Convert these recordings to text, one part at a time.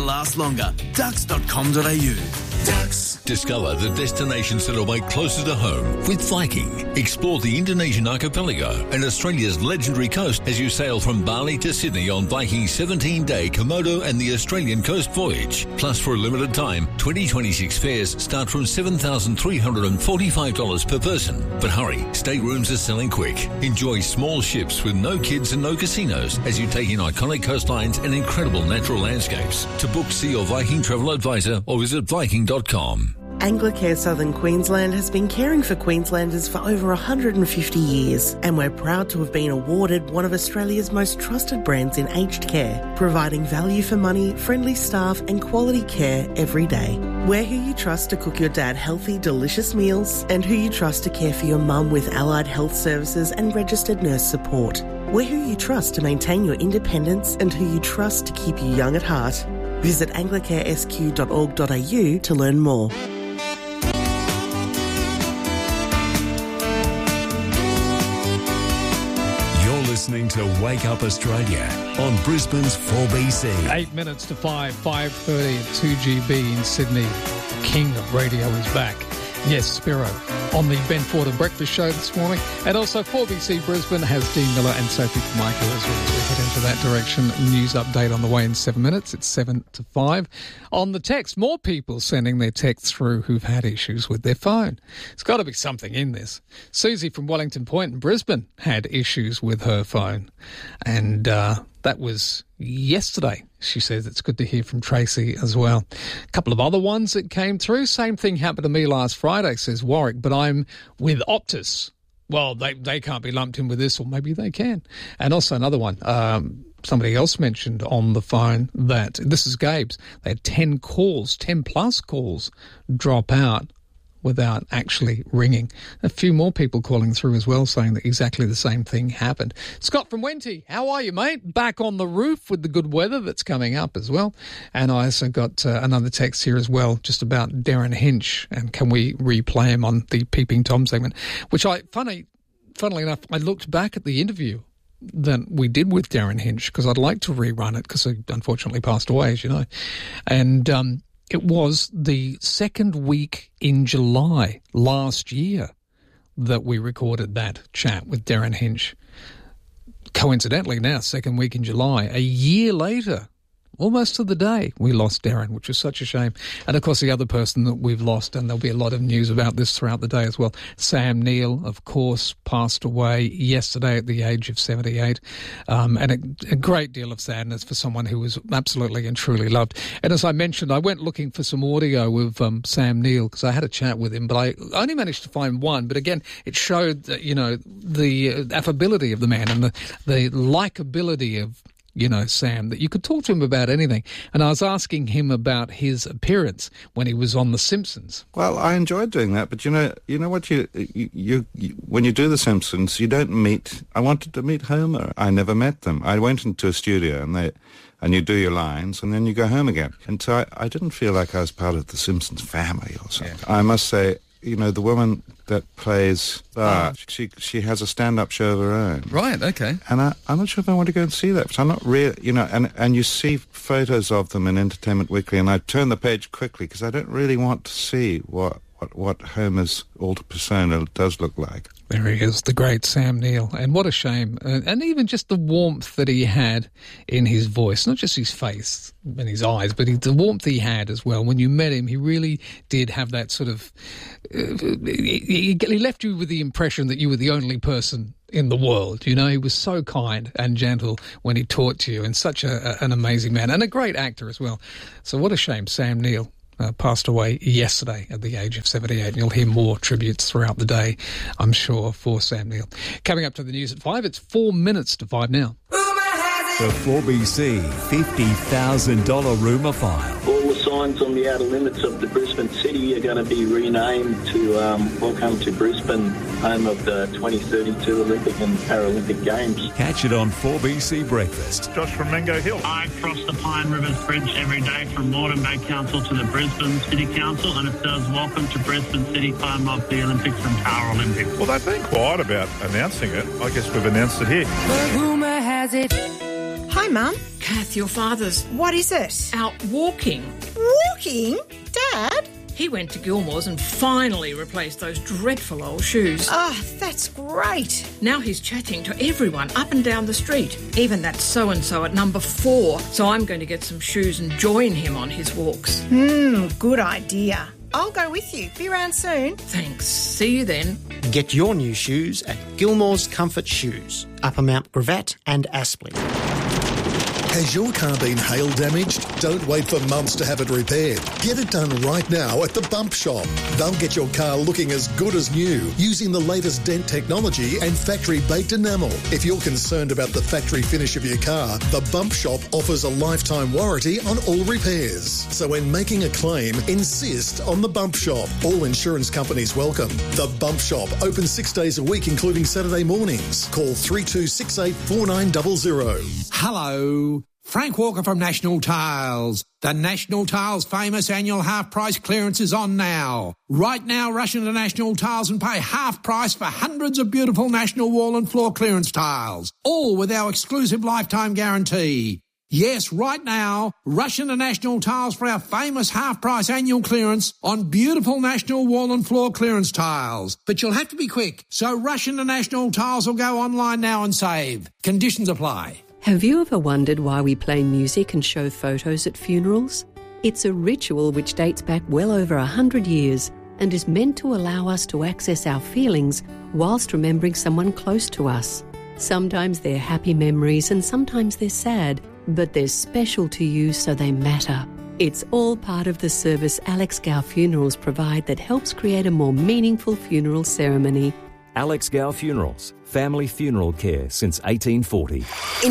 last longer. Ducks.com.au. Ducks. Discover the destinations that are way closer to home with Viking. Explore the Indonesian archipelago and Australia's legendary coast as you sail from Bali to Sydney on Viking's 17-day Komodo and the Australian coast voyage. Plus, for a limited time, 2026 fares start from $7,345 per person. But hurry, staterooms are selling quick. Enjoy small ships with no kids and no casinos as you take in iconic coastlines and incredible natural landscapes. To book, see your Viking travel advisor or visit Viking.com. Anglicare Southern Queensland has been caring for Queenslanders for over 150 years, and we're proud to have been awarded one of Australia's most trusted brands in aged care, providing value for money, friendly staff and quality care every day. We're who you trust to cook your dad healthy, delicious meals, and who you trust to care for your mum with allied health services and registered nurse support. We're who you trust to maintain your independence and who you trust to keep you young at heart. Visit anglicaresq.org.au to learn more. Listening to Wake Up Australia on Brisbane's 4BC. 8 minutes to 5:30 at 2GB in Sydney. King of Radio is back. Yes, Spiro on the Ben Ford and Breakfast Show this morning. And also 4BC Brisbane has Dean Miller and Sophie Michael as well. So we head into that direction. News update on the way in 7 minutes. It's 7 to 5. On the text, more people sending their texts through who've had issues with their phone. It's got to be something in this. Susie from Wellington Point in Brisbane had issues with her phone. And that was yesterday. She says it's good to hear from Tracy as well. A couple of other ones that came through. Same thing happened to me last Friday, says Warwick, but I'm with Optus. Well, they can't be lumped in with this, or maybe they can. And also another one. Somebody else mentioned on the phone that, this is Gabe's, they had 10 plus calls drop out without actually ringing. A few more people calling through as well saying that exactly the same thing happened. Scott from Wenty, how are you, mate? Back on the roof with the good weather that's coming up as well. And I also got another text here as well just about Darren Hinch, and can we replay him on the Peeping Tom segment, which funnily enough, I looked back at the interview that we did with Darren Hinch because I'd like to rerun it because he unfortunately passed away, as you know. And it was the second week in July last year that we recorded that chat with Darren Hinch. Coincidentally now, second week in July, a year later, almost to the day, we lost Darren, which was such a shame. And, of course, the other person that we've lost, and there'll be a lot of news about this throughout the day as well, Sam Neill, of course, passed away yesterday at the age of 78. And a great deal of sadness for someone who was absolutely and truly loved. And as I mentioned, I went looking for some audio with Sam Neill because I had a chat with him, but I only managed to find one. But, again, it showed, the affability of the man and the likability of Sam, that you could talk to him about anything. And I was asking him about his appearance when he was on The Simpsons. Well, I enjoyed doing that, but you know what you when you do The Simpsons, you don't meet. I wanted to meet Homer. I never met them. I went into a studio and you do your lines and then you go home again. And so I didn't feel like I was part of the Simpsons family or something. Yeah. I must say, the woman that plays Bart, she has a stand-up show of her own. Right, okay. And I'm not sure if I want to go and see that, because I'm not really, and you see photos of them in Entertainment Weekly, and I turn the page quickly, because I don't really want to see what Homer's altered persona does look like. There he is, the great Sam Neill. And what a shame. And even just the warmth that he had in his voice, not just his face and his eyes, but the warmth he had as well. When you met him, he really did have that sort of... he left you with the impression that you were the only person in the world. He was so kind and gentle when he talked to you, and such an amazing man, and a great actor as well. So what a shame, Sam Neill. Passed away yesterday at the age of 78. And you'll hear more tributes throughout the day, I'm sure, for Sam Neill. Coming up to the news at 5, it's 4 minutes to 5 now. The 4BC $50,000 rumour file. All the signs on the outer limits of the Brisbane city are going to be renamed to Welcome to Brisbane, home of the 2032 Olympic and Paralympic Games. Catch it on 4BC Breakfast. Josh from Mango Hill. I cross the Pine Rivers Bridge every day from Moreton Bay Council to the Brisbane City Council, and it says Welcome to Brisbane City, home of the Olympics and Paralympics. Well, they've been quiet about announcing it. I guess we've announced it here. The rumour has it. Hi, Hi, Mum. Kath, your father's... What is it? Out walking. Walking? Dad? He went to Gilmore's and finally replaced those dreadful old shoes. Oh, that's great. Now he's chatting to everyone up and down the street, even that so-and-so at number 4. So I'm going to get some shoes and join him on his walks. Good idea. I'll go with you. Be around soon. Thanks. See you then. Get your new shoes at Gilmore's Comfort Shoes, Upper Mount Gravatt and Aspley. Has your car been hail damaged? Don't wait for months to have it repaired. Get it done right now at the Bump Shop. They'll get your car looking as good as new using the latest dent technology and factory-baked enamel. If you're concerned about the factory finish of your car, the Bump Shop offers a lifetime warranty on all repairs. So when making a claim, insist on the Bump Shop. All insurance companies welcome. The Bump Shop, open 6 days a week, including Saturday mornings. Call 3268 4900. Hello. Frank Walker from National Tiles. The National Tiles famous annual half-price clearance is on now. Right now, rush into National Tiles and pay half price for hundreds of beautiful National wall and floor clearance tiles, all with our exclusive lifetime guarantee. Yes, right now, rush into National Tiles for our famous half-price annual clearance on beautiful National wall and floor clearance tiles. But you'll have to be quick, so rush into National Tiles or go online now and save. Conditions apply. Have you ever wondered why we play music and show photos at funerals? It's a ritual which dates back well over 100 years and is meant to allow us to access our feelings whilst remembering someone close to us. Sometimes they're happy memories and sometimes they're sad, but they're special to you so they matter. It's all part of the service Alex Gow Funerals provide that helps create a more meaningful funeral ceremony. Alex Gow Funerals, family funeral care since 1840. In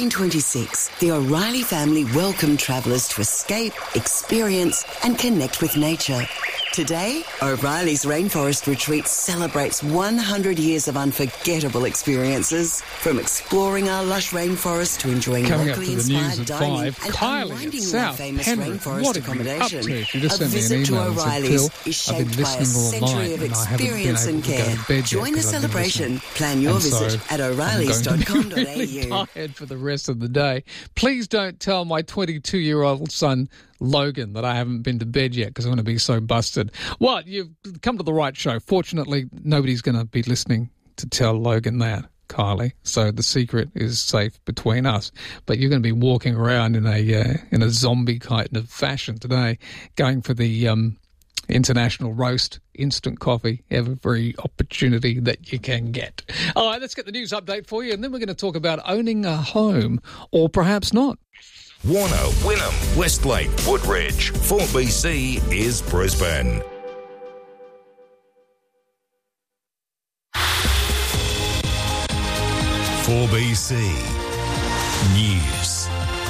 1926, the O'Reilly family welcomed travellers to escape, experience and connect with nature. Today, O'Reilly's Rainforest Retreat celebrates 100 years of unforgettable experiences. From exploring our lush rainforest to enjoying locally inspired dining and unwinding our famous rainforest accommodation. A visit to O'Reilly's is shaped by a century of experience and care. Join the celebration. Plan your visit at o'reillys.com.au. I'm really tired for the rest of the day. Please don't tell my 22-year-old son Logan that I haven't been to bed yet because I'm going to be so busted. Well, you've come to the right show. Fortunately, nobody's going to be listening to tell Logan that, Kylie. So the secret is safe between us. But you're going to be walking around in a zombie kind of fashion today, going for the International Roast instant coffee every opportunity that you can get. All right, let's get the news update for you, and then we're going to talk about owning a home, or perhaps not. Warner, Wynnum, Westlake, Woodridge. 4BC is Brisbane. News.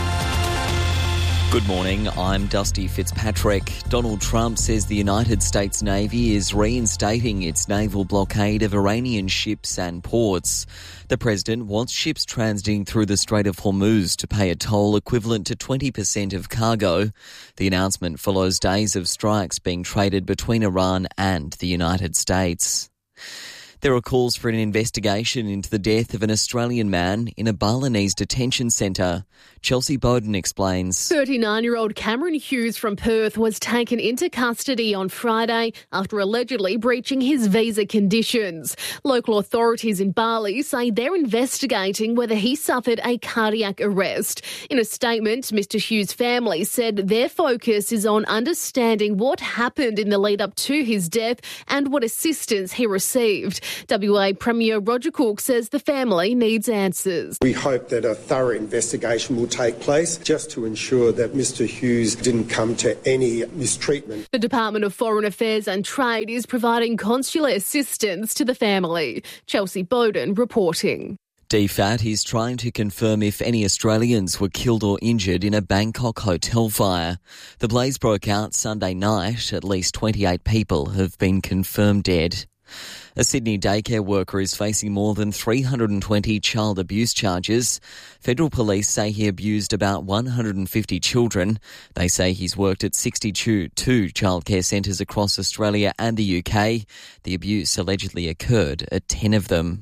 Good morning, I'm Dusty Fitzpatrick. Donald Trump says the United States Navy is reinstating its naval blockade of Iranian ships and ports. The president wants ships transiting through the Strait of Hormuz to pay a toll equivalent to 20% of cargo. The announcement follows days of strikes being traded between Iran and the United States. There are calls for an investigation into the death of an Australian man in a Balinese detention centre. Chelsea Bowden explains. 39-year-old Cameron Hughes from Perth was taken into custody on Friday after allegedly breaching his visa conditions. Local authorities in Bali say they're investigating whether he suffered a cardiac arrest. In a statement, Mr Hughes' family said their focus is on understanding what happened in the lead-up to his death and what assistance he received. WA Premier Roger Cook says the family needs answers. We hope that a thorough investigation will take place just to ensure that Mr Hughes didn't come to any mistreatment. The Department of Foreign Affairs and Trade is providing consular assistance to the family. Chelsea Bowden reporting. DFAT is trying to confirm if any Australians were killed or injured in a Bangkok hotel fire. The blaze broke out Sunday night. At least 28 people have been confirmed dead. A Sydney daycare worker is facing more than 320 child abuse charges. Federal police say he abused about 150 children. They say he's worked at 62 childcare centres across Australia and the UK. The abuse allegedly occurred at 10 of them.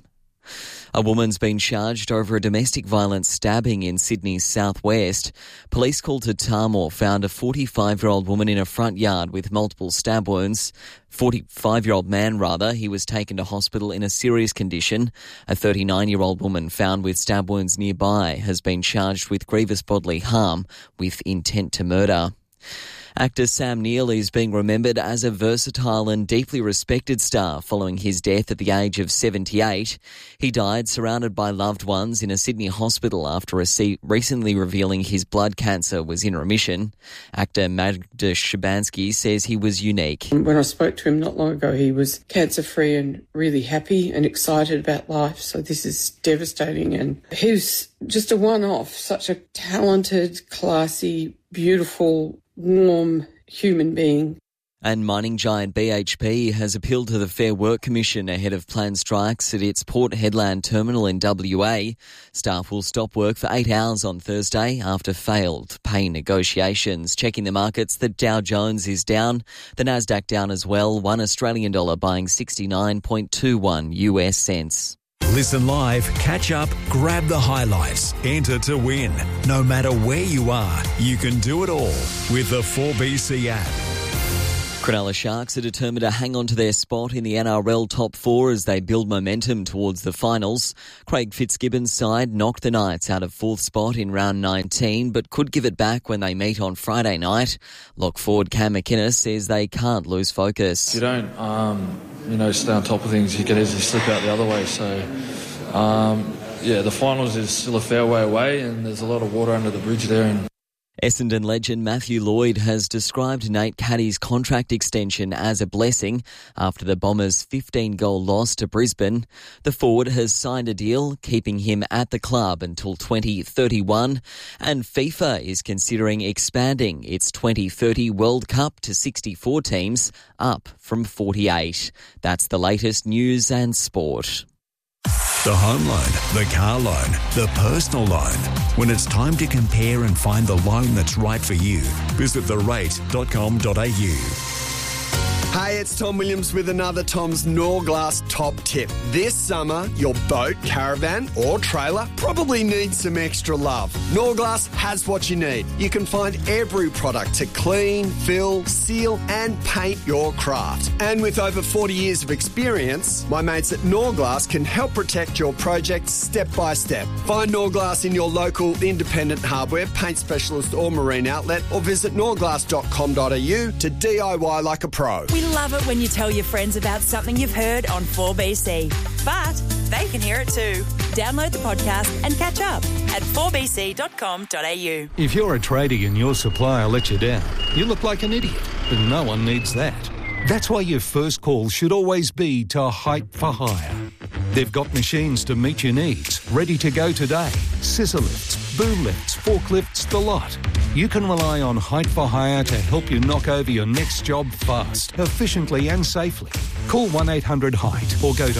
A woman's been charged over a domestic violence stabbing in Sydney's southwest. Police called to Tamworth found a 45-year-old woman in a front yard with multiple stab wounds. 45-year-old man, he was taken to hospital in a serious condition. A 39-year-old woman found with stab wounds nearby has been charged with grievous bodily harm with intent to murder. Actor Sam Neill is being remembered as a versatile and deeply respected star following his death at the age of 78. He died surrounded by loved ones in a Sydney hospital after recently revealing his blood cancer was in remission. Actor Magda Shabansky says he was unique. When I spoke to him not long ago, he was cancer-free and really happy and excited about life. So this is devastating. And he was just a one-off, such a talented, classy, beautiful, warm human being. And mining giant BHP has appealed to the Fair Work Commission ahead of planned strikes at its Port Hedland terminal in WA. Staff will stop work for 8 hours on Thursday after failed pay negotiations. Checking the markets, the Dow Jones is down, the Nasdaq down as well, $1 Australian buying 69.21 US cents. Listen live, catch up, grab the highlights, enter to win. No matter where you are, you can do it all with the 4BC app. Cronulla Sharks are determined to hang on to their spot in the NRL top four as they build momentum towards the finals. Craig Fitzgibbon's side knocked the Knights out of fourth spot in round 19, but could give it back when they meet on Friday night. Lock forward Cam McInnes says they can't lose focus. If you don't, stay on top of things, you can easily slip out the other way. So, the finals is still a fair way away, and there's a lot of water under the bridge there. And Essendon legend Matthew Lloyd has described Nate Caddy's contract extension as a blessing after the Bombers' 15-goal loss to Brisbane. The forward has signed a deal keeping him at the club until 2031, and FIFA is considering expanding its 2030 World Cup to 64 teams, up from 48. That's the latest news and sport. The home loan, the car loan, the personal loan. When it's time to compare and find the loan that's right for you, visit therate.com.au. Hey, it's Tom Williams with another Tom's Norglass top tip. This summer, your boat, caravan or trailer probably needs some extra love. Norglass has what you need. You can find every product to clean, fill, seal and paint your craft. And with over 40 years of experience, my mates at Norglass can help protect your project step by step. Find Norglass in your local independent hardware, paint specialist or marine outlet, or visit norglass.com.au to DIY like a pro. We love it when you tell your friends about something you've heard on 4BC. But they can hear it too. Download the podcast and catch up at 4bc.com.au. If you're a tradie and your supplier lets you down, you look like an idiot, but no one needs that. That's why your first call should always be to Height for Hire. They've got machines to meet your needs, ready to go today. Scissor lifts, boom lifts, forklifts, the lot. You can rely on Height for Hire to help you knock over your next job fast, efficiently and safely. Call 1-800-HEIGHT or go to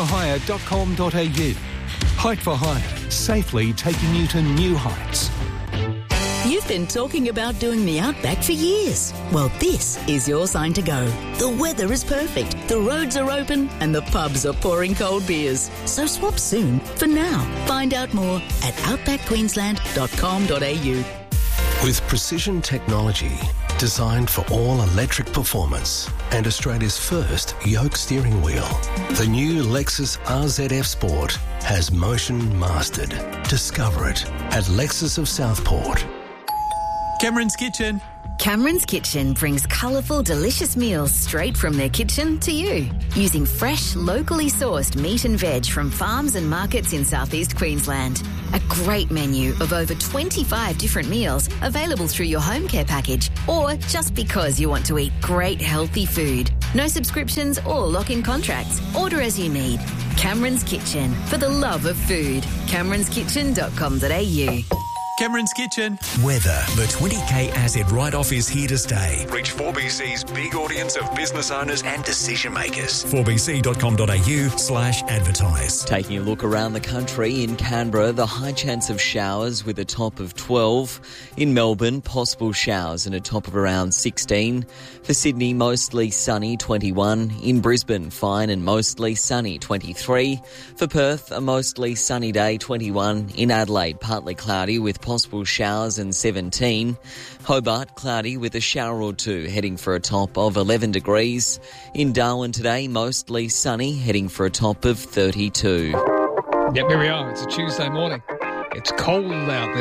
heightforhire.com.au. Height for Hire, safely taking you to new heights. You've been talking about doing the Outback for years. Well, this is your sign to go. The weather is perfect, the roads are open, and the pubs are pouring cold beers. So swap soon for now. Find out more at outbackqueensland.com.au. With precision technology designed for all electric performance and Australia's first yoke steering wheel, the new Lexus RZF Sport has motion mastered. Discover it at Lexus of Southport. Cameron's Kitchen. Cameron's Kitchen brings colourful, delicious meals straight from their kitchen to you. Using fresh, locally sourced meat and veg from farms and markets in southeast Queensland. A great menu of over 25 different meals available through your home care package or just because you want to eat great healthy food. No subscriptions or lock-in contracts. Order as you need. Cameron's Kitchen, for the love of food. Cameron'sKitchen.com.au. Cameron's Kitchen. Weather. The 20K asset write-off is here to stay. Reach 4BC's big audience of business owners and decision makers. 4bc.com.au/advertise. Taking a look around the country, in Canberra, the high chance of showers with a top of 12. In Melbourne, possible showers and a top of around 16. For Sydney, mostly sunny, 21. In Brisbane, fine and mostly sunny, 23. For Perth, a mostly sunny day, 21. In Adelaide, partly cloudy with possible showers and 17. Hobart, cloudy with a shower or two, heading for a top of 11 degrees. In Darwin today, mostly sunny, heading for a top of 32. Yep, here we are. It's a Tuesday morning. It's cold out there.